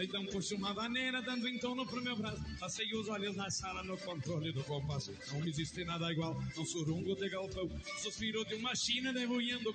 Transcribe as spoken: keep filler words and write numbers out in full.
Então puxo uma vaneira, dando em torno pro meu braço. Passei os olhos na sala, no controle do compasso. Não existe nada igual, um surungo de galpão. Suspiro de uma china debulhando